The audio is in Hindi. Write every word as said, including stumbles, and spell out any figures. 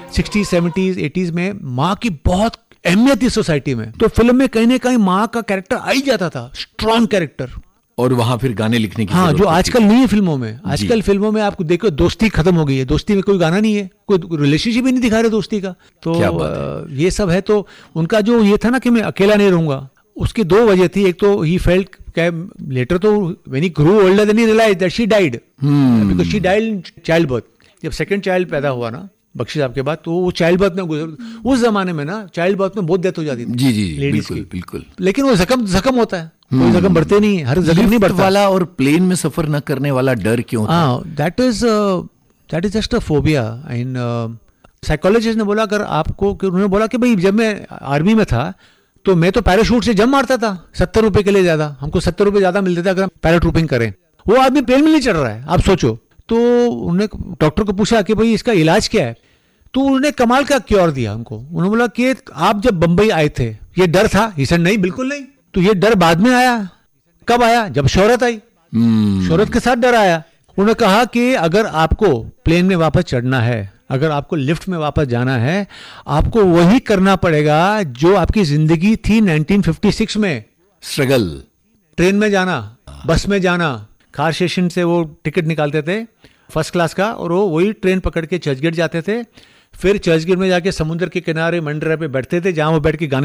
सिक्सटीज सेवेंटीज एटीज में माँ की बहुत अहमियत थी सोसाइटी में, तो फिल्म में कहीं ना कहीं माँ का कैरेक्टर आ ही जाता था, स्ट्रॉन्ग कैरेक्टर। और वहां फिर गाने लिखने की हाँ, जो आजकल नहीं है फिल्मों में। आजकल फिल्मों में आपको देखो दोस्ती खत्म हो गई है, दोस्ती में कोई गाना नहीं है, कोई रिलेशनशिप ही नहीं दिखा रहे दोस्ती का। तो ये सब है। तो उनका जो ये था ना कि मैं अकेला नहीं रहूंगा, उसकी दो वजह थी। एक तो ही फेल्ट लेटर, तो when he Guru older then he realised that she died, because she died in child birth. जब सेकंड चाइल्ड पैदा हुआ ना बख्शी साहब के बाद, तो वो चाइल्ड बर्थ में गुजर, उस जमाने में ना चाइल्ड बर्थ में बहुत डेथ हो जाती थी जी जी लेडीज की, बिल्कुल। लेकिन वो जख्म जख्म होता है, कोई जख्म बढ़ते नहीं है, हर जख्म नहीं बढ़ता वाला। और प्लेन में सफर न करने वाला डर क्यों था? हाँ, that is that is just a phobia. And psychologist ने बोला, अगर आपको, उन्होंने बोला कि भाई जब मैं आर्मी में था तो मैं तो पैराशूट से जंप मारता था, सत्तर रुपए के लिए ज्यादा, हमको सत्तर रुपए ज्यादा मिलते थे अगर हम पैराट्रूपिंग करें। वो आदमी प्लेन में नहीं चढ़ रहा है, आप सोचो। तो उन्होंने डॉक्टर को पूछा कि भाई इसका इलाज क्या है, तो उन्होंने कमाल का क्योर दिया उनको। उन्होंने बोला कि आप जब बंबई आए थे ये डर था? ही सेड नहीं, बिल्कुल नहीं। तो ये डर बाद में आया। कब आया? जब शोहरत आई, hmm. शोहरत के साथ डर आया। उन्होंने कहा कि अगर आपको प्लेन में वापस चढ़ना है, अगर आपको लिफ्ट में वापस जाना है, आपको वही करना पड़ेगा जो आपकी जिंदगी थी नाइनटीन फिफ्टी सिक्स में। स्ट्रगल, ट्रेन में जाना, बस में जाना, कार स्टेशन से वो टिकट निकालते थे फर्स्ट क्लास का, और वो वही ट्रेन पकड़ के चर्चगेट जाते थे। फिर चर्चगेट में जाके समुद्र के किनारे मंडरा पे बैठते थे, जहां वो बैठ के गाने